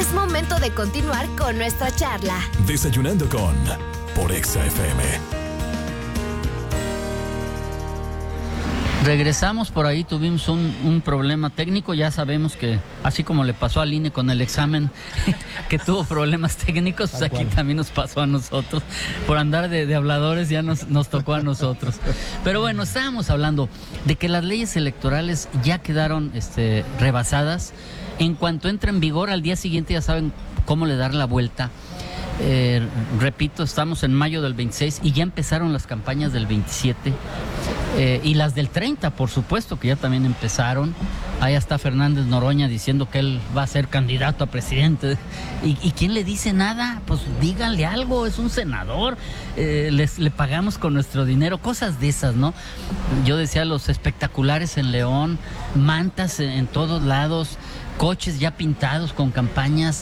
Es momento de continuar con nuestra charla. Desayunando con por Exa FM. Regresamos, por ahí tuvimos un problema técnico. Ya sabemos que así como le pasó al INE con el examen que tuvo problemas técnicos, pues aquí también nos pasó a nosotros. Por andar de habladores ya nos tocó a nosotros. Pero bueno, estábamos hablando de que las leyes electorales ya quedaron rebasadas. En cuanto entra en vigor, al día siguiente ya saben cómo le dar la vuelta. Repito, estamos en mayo del 26 y ya empezaron las campañas del 27 y las del 30, por supuesto, que ya también empezaron. Ahí está Fernández Noroña diciendo que él va a ser candidato a presidente. ¿Y quién le dice nada? Pues díganle algo, es un senador, le pagamos con nuestro dinero, cosas de esas, ¿no? Yo decía, los espectaculares en León, mantas en todos lados, coches ya pintados con campañas.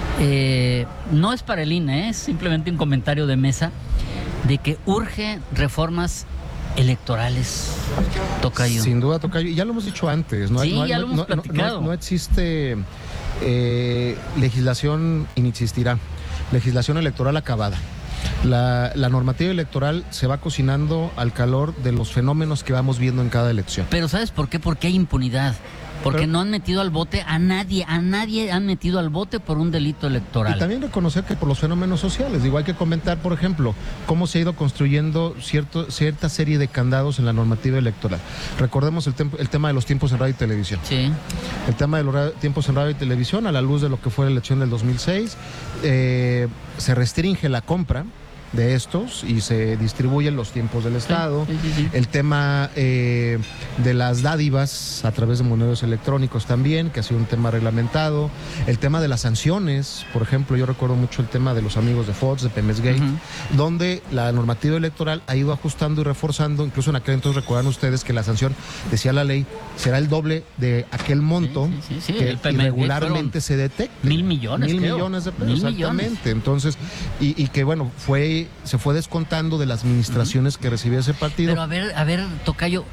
No es para el INE, es simplemente un comentario de mesa de que urge reformas electorales, Tocayo. Sin duda, Tocayo, y ya lo hemos dicho antes, ¿no? Sí, ya lo hemos platicado. No existe legislación y ni existirá legislación electoral acabada. La normativa electoral se va cocinando al calor de los fenómenos que vamos viendo en cada elección. Pero ¿sabes por qué? Porque hay impunidad. Porque no han metido al bote a nadie han metido al bote por un delito electoral. Y también reconocer que por los fenómenos sociales, digo, hay que comentar, por ejemplo, cómo se ha ido construyendo cierta serie de candados en la normativa electoral. Recordemos el tema de los tiempos en radio y televisión. Sí. El tema de los tiempos en radio y televisión, a la luz de lo que fue la elección del 2006, se restringe la compra de estos y se distribuyen los tiempos del Estado. Sí. El tema de las dádivas a través de monedas electrónicos también, que ha sido un tema reglamentado. El tema de las sanciones, por ejemplo, yo recuerdo mucho el tema de los amigos de Fox, de Pemex Gate, donde la normativa electoral ha ido ajustando y reforzando. Incluso en aquel entonces recuerdan ustedes que la sanción, decía la ley, será el doble de aquel monto que irregularmente se detecte. 1,000 millones, 1,000 creo. millones de pesos, 1,000 exactamente. millones. Entonces, y que bueno, se fue descontando de las administraciones que recibía ese partido. Pero a ver, Tocayo,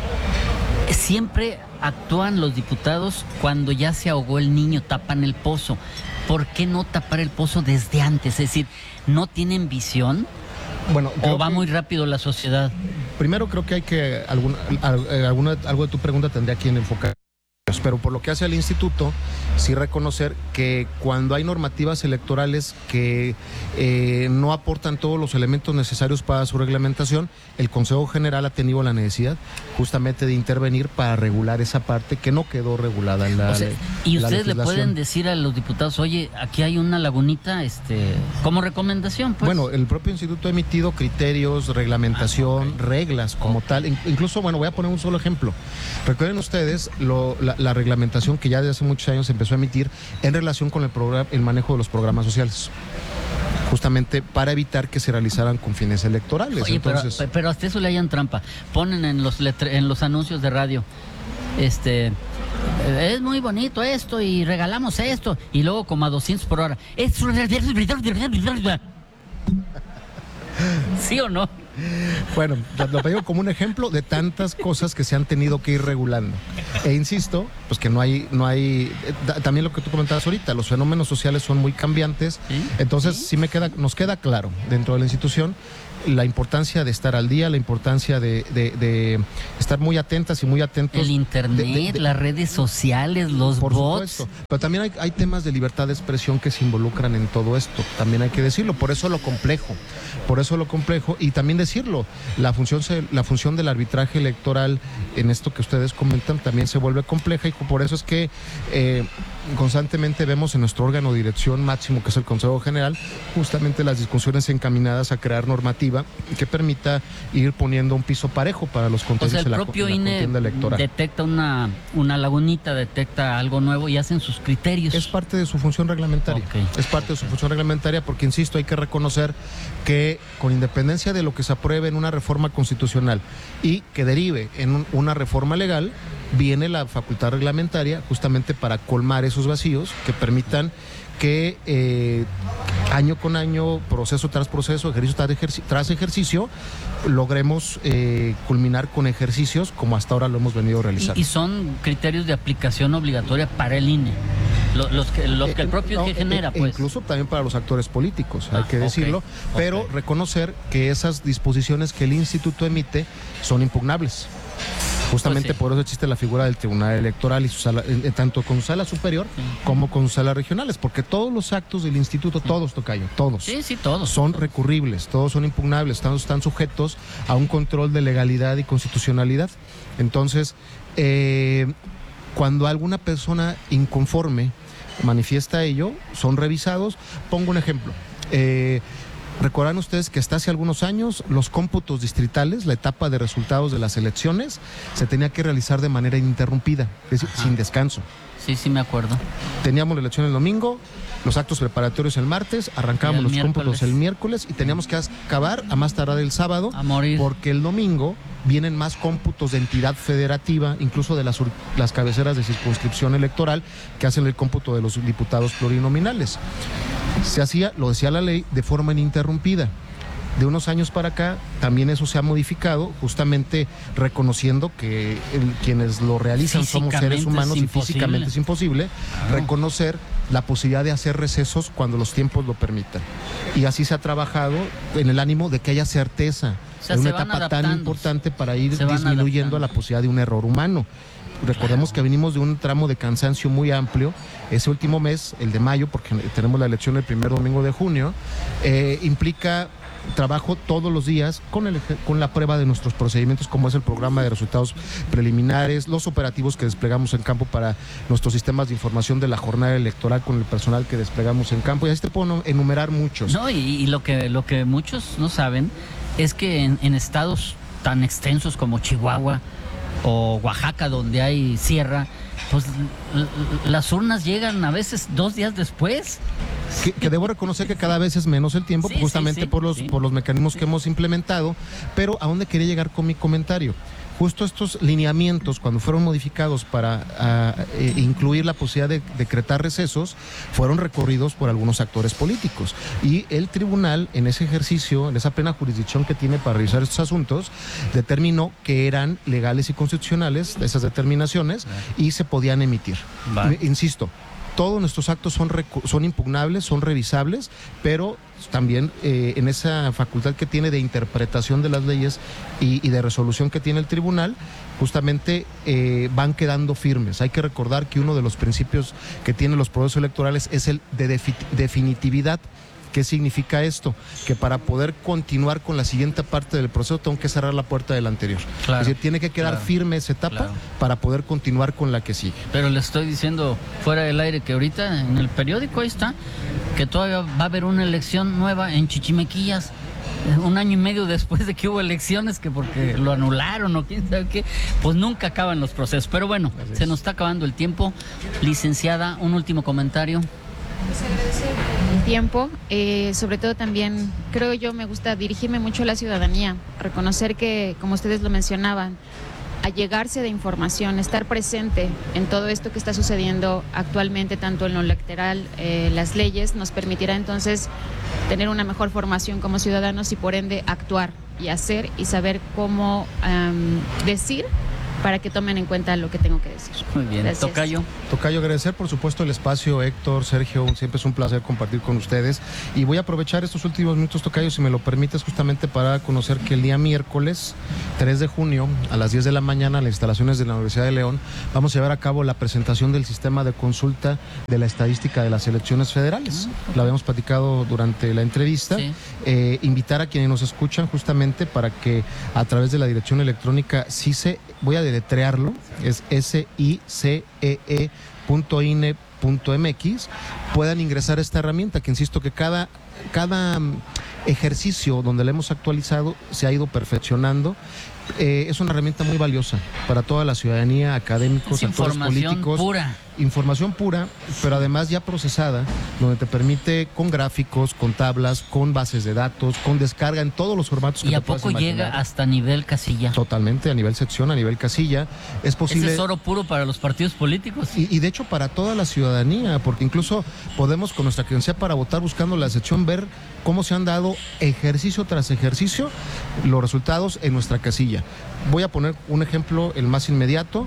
siempre actúan los diputados cuando ya se ahogó el niño, tapan el pozo. ¿Por qué no tapar el pozo desde antes? Es decir, ¿no tienen visión? Bueno, ¿O va muy rápido la sociedad? Primero creo que hay que algo de tu pregunta tendría quien enfocar. Pero por lo que hace al instituto, sí reconocer que cuando hay normativas electorales que no aportan todos los elementos necesarios para su reglamentación, el Consejo General ha tenido la necesidad justamente de intervenir para regular esa parte que no quedó regulada en la y la ustedes le legislación. pueden decir a los diputados, oye, aquí hay una lagunita, como recomendación, pues. Bueno, el propio instituto ha emitido criterios, reglamentación, reglas como tal. Incluso, bueno, voy a poner un solo ejemplo. Recuerden ustedes la reglamentación que ya desde hace muchos años se empezó a emitir en relación con el manejo de los programas sociales, justamente para evitar que se realizaran con fines electorales. Oye, entonces, pero hasta eso le hayan trampa. Ponen en los anuncios de radio, es muy bonito esto y regalamos esto, y luego como a 200 por hora. ¿Sí o no? bueno, lo digo como un ejemplo de tantas cosas que se han tenido que ir regulando. E insisto, pues que no hay también lo que tú comentabas ahorita, los fenómenos sociales son muy cambiantes. Entonces nos queda claro dentro de la institución la importancia de estar al día, la importancia de estar muy atentas y muy atentos. El internet, las redes sociales, los por bots. supuesto. Pero también hay temas de libertad de expresión que se involucran en todo esto, también hay que decirlo, por eso lo complejo, y también decirlo, la función del arbitraje electoral en esto que ustedes comentan también se vuelve compleja, y por eso es que constantemente vemos en nuestro órgano de dirección máximo, que es el Consejo General, justamente las discusiones encaminadas a crear normativa que permita ir poniendo un piso parejo para los contendientes de la contienda electoral. El propio INE detecta una lagunita, detecta algo nuevo y hacen sus criterios. Es parte de su función reglamentaria. Okay. Es parte de su función reglamentaria porque, insisto, hay que reconocer que con independencia de lo que se apruebe en una reforma constitucional y que derive en una reforma legal, viene la facultad reglamentaria justamente para colmar esos vacíos que permitan que año con año, proceso tras proceso, ejercicio tras ejercicio, logremos culminar con ejercicios como hasta ahora lo hemos venido realizando. Y son criterios de aplicación obligatoria para el INE. Los que el propio que genera, pues. Incluso también para los actores políticos, hay que decirlo, ok. pero reconocer que esas disposiciones que el instituto emite son impugnables. Justamente Pues sí. por eso existe la figura del Tribunal Electoral y su sala, tanto con sala superior como con salas regionales, porque todos los actos del instituto, todos, tocayo, todos. Sí, todos. Son recurribles, todos son impugnables, están sujetos a un control de legalidad y constitucionalidad. Entonces, cuando alguna persona inconforme manifiesta ello, son revisados. Pongo un ejemplo. Recordarán ustedes que hasta hace algunos años los cómputos distritales, la etapa de resultados de las elecciones, se tenía que realizar de manera ininterrumpida, es decir, sin descanso. Sí, me acuerdo. Teníamos la elección el domingo, los actos preparatorios el martes, arrancábamos los cómputos el miércoles y teníamos que acabar a más tardar el sábado, a morir, porque el domingo vienen más cómputos de entidad federativa, incluso de las cabeceras de circunscripción electoral que hacen el cómputo de los diputados plurinominales. Se hacía, lo decía la ley, de forma ininterrumpida. De unos años para acá también eso se ha modificado, justamente reconociendo que quienes lo realizan somos seres humanos y físicamente es imposible reconocer la posibilidad de hacer recesos cuando los tiempos lo permitan. Y así se ha trabajado en el ánimo de que haya certeza en una etapa tan importante para ir disminuyendo la posibilidad de un error humano. Recordemos que venimos de un tramo de cansancio muy amplio. Ese último mes, el de mayo, porque tenemos la elección el primer domingo de junio, implica trabajo todos los días con la prueba de nuestros procedimientos, como es el programa de resultados preliminares, los operativos que desplegamos en campo para nuestros sistemas de información de la jornada electoral con el personal que desplegamos en campo, y así te puedo enumerar muchos. No, y lo que muchos no saben es que en estados tan extensos como Chihuahua o Oaxaca, donde hay sierra, pues las urnas llegan a veces 2 días después. Que debo reconocer que cada vez es menos el tiempo, justamente por los mecanismos que hemos implementado, pero ¿a dónde quería llegar con mi comentario? Justo estos lineamientos, cuando fueron modificados para incluir la posibilidad de decretar recesos, fueron recorridos por algunos actores políticos. Y el tribunal, en ese ejercicio, en esa plena jurisdicción que tiene para revisar estos asuntos, determinó que eran legales y constitucionales esas determinaciones y se podían emitir. Vale. Insisto, todos nuestros actos son impugnables, son revisables, pero también en esa facultad que tiene de interpretación de las leyes y de resolución que tiene el tribunal, justamente van quedando firmes. Hay que recordar que uno de los principios que tienen los procesos electorales es el de definitividad. ¿Qué significa esto? Que para poder continuar con la siguiente parte del proceso tengo que cerrar la puerta del anterior. Claro, es decir, tiene que quedar firme esa etapa para poder continuar con la que sigue. Pero le estoy diciendo fuera del aire que ahorita en el periódico ahí está, que todavía va a haber una elección nueva en Chichimequillas, 1 año y medio después de que hubo elecciones, que porque lo anularon o quién sabe qué, pues nunca acaban los procesos. Pero bueno, se nos está acabando el tiempo. Licenciada, un último comentario. Pues agradecer el tiempo, sobre todo también creo yo me gusta dirigirme mucho a la ciudadanía, reconocer que, como ustedes lo mencionaban, allegarse de información, estar presente en todo esto que está sucediendo actualmente, tanto en lo electoral, las leyes, nos permitirá entonces tener una mejor formación como ciudadanos y por ende actuar y hacer y saber cómo decir para que tomen en cuenta lo que tengo que decir. Muy bien. Gracias. Tocayo, agradecer por supuesto el espacio, Héctor, Sergio, siempre es un placer compartir con ustedes y voy a aprovechar estos últimos minutos, Tocayo, si me lo permites, justamente para conocer que el día miércoles 3 de junio a las 10 de la mañana en las instalaciones de la Universidad de León vamos a llevar a cabo la presentación del sistema de consulta de la estadística de las elecciones federales. Lo habíamos platicado durante la entrevista. Sí. Invitar a quienes nos escuchan justamente para que a través de la dirección electrónica voy a deletrearlo, es sicee.ine.mx, puedan ingresar a esta herramienta, que insisto que cada ejercicio donde la hemos actualizado se ha ido perfeccionando. Es una herramienta muy valiosa para toda la ciudadanía, académicos, actores políticos. Información pura, pero además ya procesada, donde te permite con gráficos, con tablas, con bases de datos, con descarga en todos los formatos que te puedas imaginar. ¿Y a poco llega hasta nivel casilla? Totalmente, a nivel sección, a nivel casilla. Es posible. Ese es oro puro para los partidos políticos. Y de hecho para toda la ciudadanía, porque incluso podemos con nuestra credencial para votar, buscando la sección, ver cómo se han dado ejercicio tras ejercicio los resultados en nuestra casilla. cambia. Voy a poner un ejemplo, el más inmediato,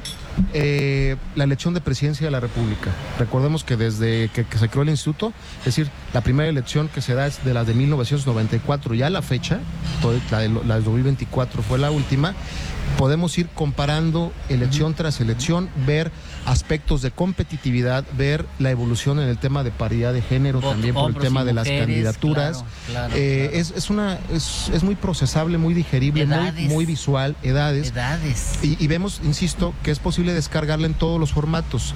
la elección de presidencia de la República. Recordemos que desde que se creó el instituto, es decir, la primera elección que se da es de la de 1994, ya la fecha, la de 2024 fue la última. Podemos ir comparando elección tras elección, ver aspectos de competitividad, ver la evolución en el tema de paridad de género, también por el tema de las candidaturas. Claro. Es muy procesable, muy digerible, muy visual, edades. Y vemos, insisto, que es posible descargarla en todos los formatos,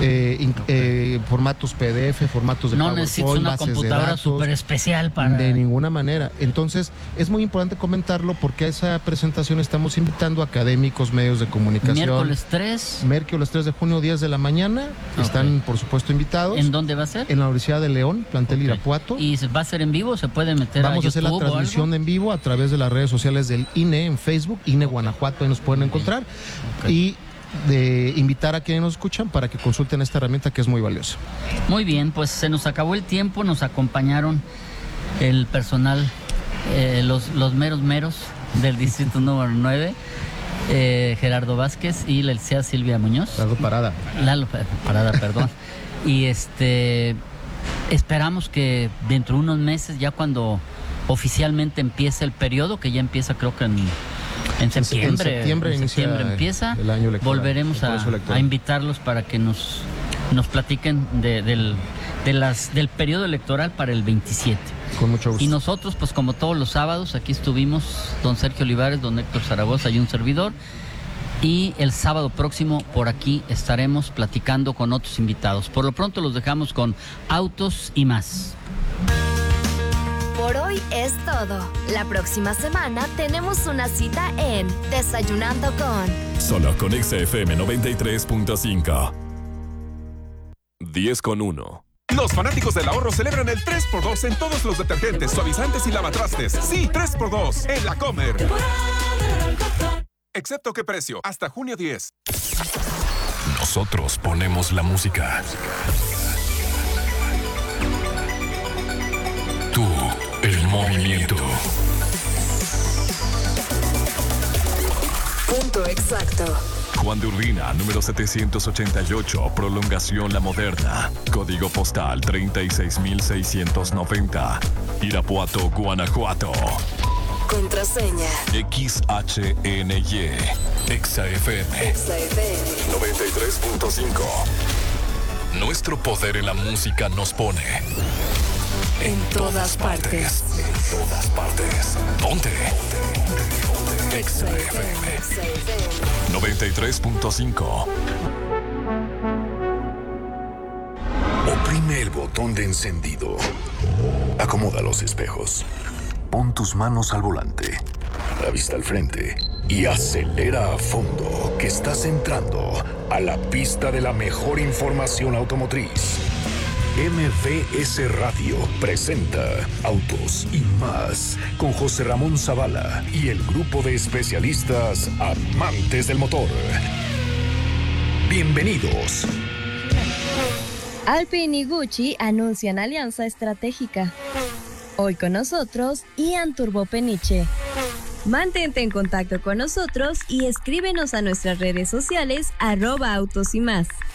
formatos PDF, formatos de no PowerPoint, necesitas una computadora súper especial para... De ninguna manera. Entonces, es muy importante comentarlo porque a esa presentación estamos invitando a académicos, medios de comunicación. Miércoles 3 de junio, 10 de la mañana. Están, por supuesto, invitados. ¿En dónde va a ser? En la Universidad de León, plantel Irapuato. ¿Y va a ser en vivo? ¿Se puede meter Vamos a hacer la YouTube transmisión en vivo a través de las redes sociales del INE en Facebook, INE Guanajuato, ahí nos pueden encontrar. Y de invitar a quienes nos escuchan para que consulten esta herramienta que es muy valiosa. Muy bien, pues se nos acabó el tiempo, nos acompañaron el personal, los meros del distrito número 9, Gerardo Vázquez y la licenciada Silvia Muñoz. Lalo Parada, perdón. Y esperamos que dentro de unos meses, ya cuando oficialmente empiece el periodo, que ya empieza creo que en septiembre empieza, el año electoral, volveremos a invitarlos para que nos platiquen del periodo electoral para el 27. Con mucho gusto. Y nosotros, pues como todos los sábados, aquí estuvimos don Sergio Olivares, don Héctor Zaragoza y un servidor. Y el sábado próximo por aquí estaremos platicando con otros invitados. Por lo pronto los dejamos con Autos y Más. Por hoy es todo. La próxima semana tenemos una cita en Desayunando con... Solo con XFM 93.5. 10:1. Los fanáticos del ahorro celebran el 3x2 en todos los detergentes, suavizantes y lavatrastes. Sí, 3x2 en La Comer. Excepto qué precio, hasta junio 10. Nosotros ponemos la música. Tú, el movimiento. Punto exacto. Juan de Urbina, número 788, prolongación La Moderna. Código postal 36690. Irapuato, Guanajuato. Contraseña. XHNY. XFM 93.5. Nuestro poder en la música nos pone en todas partes. En todas partes. Ponte. XFM 93.5. Oprime el botón de encendido. Acomoda los espejos. Pon tus manos al volante, la vista al frente y acelera a fondo, que estás entrando a la pista de la mejor información automotriz. MVS Radio presenta Autos y Más con José Ramón Zavala y el grupo de especialistas amantes del motor. Bienvenidos. Alpine y Gucci anuncian alianza estratégica. Hoy con nosotros, Ian Turbo Peniche. Mantente en contacto con nosotros y escríbenos a nuestras redes sociales @Autos y Más.